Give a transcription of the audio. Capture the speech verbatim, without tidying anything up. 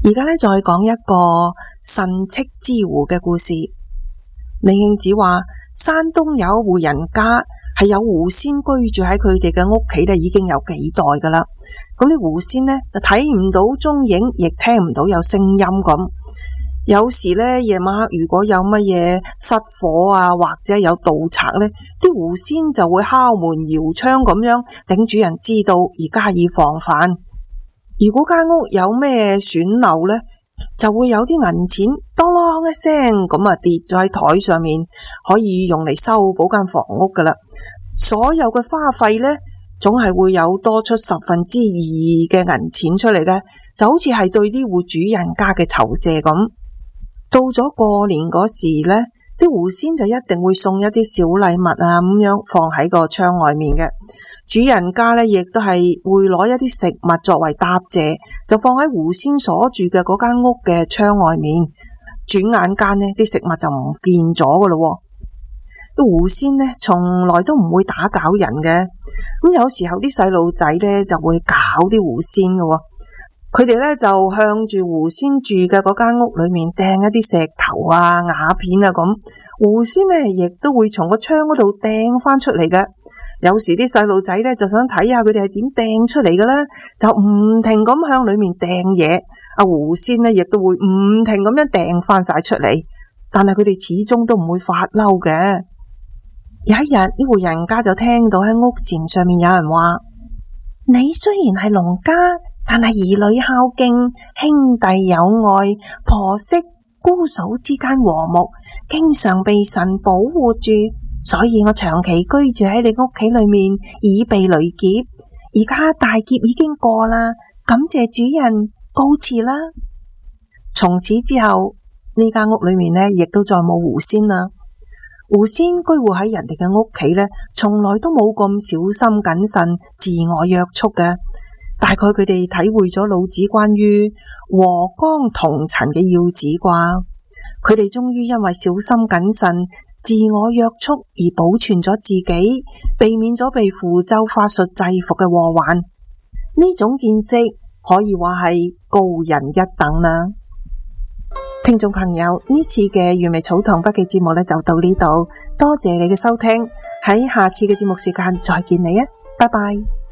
而家咧再講一個神戚之湖嘅故事。李慶子話，山東有一戶人家係有狐仙居住喺佢哋嘅屋企咧，已經有幾代噶啦。咁啲狐仙呢，就睇唔到蹤影，亦聽唔到有聲音咁。有時呢，夜晚黑如果有乜嘢失火啊，或者有盜賊呢，啲狐仙就會敲門搖窗咁樣，等主人知道而加以防範。如果間屋有咩損漏呢，就會有啲銀錢當啷一聲咁啊跌咗喺台上面，可以用嚟修補間房屋噶啦。所有嘅花費呢，總係會有多出十分之二嘅銀錢出嚟嘅，就好似係對呢戶主人家嘅酬謝咁。到咗過年嗰時呢，啲狐仙就一定會送一啲小禮物啊，咁樣放喺個窗外面嘅。主人家呢，亦都係會攞一啲食物作為答謝，就放喺狐仙所住嘅嗰間屋嘅窗外面。轉眼間呢，啲食物就唔見咗噶咯。啲狐仙呢，從來都唔會打攪人嘅。咁有時候啲細路仔呢，就會搞啲狐仙噶。佢哋咧就向住狐仙住嘅嗰間屋裏面掟一啲石頭啊、瓦片啊咁，狐仙呢亦都會從個窗嗰度掟翻出嚟嘅。有時啲細路仔咧就想睇下佢哋係點掟出嚟嘅咧，就唔停咁向裏面掟嘢。阿狐仙呢亦都會唔停咁樣掟翻晒出嚟，但係佢哋始終都唔會發嬲嘅。有一日呢戶人家就聽到喺屋檐上面有人話：你雖然係農家，但係兒女孝敬，兄弟友愛，婆媳姑嫂之間和睦，經常被神保護住，所以我長期居住喺你屋企裏面，以避雷劫。而家大劫已經過啦，感謝主人，告辭啦。從此之後，呢間屋裏面呢，亦都再冇狐仙啦。狐仙居戶喺人哋嘅屋企呢，從來都冇咁小心謹慎、自我約束嘅。大概佢哋體會咗老子關於和光同塵嘅要旨啩，佢哋終於因為小心謹慎、自我約束而保存咗自己，避免咗被符咒法術制服嘅禍患。呢種見識可以話係高人一等啦。聽眾朋友，呢次嘅原味草堂筆記節目呢就到呢度，多謝你嘅收聽，喺下次嘅節目時間再見你啊，拜拜。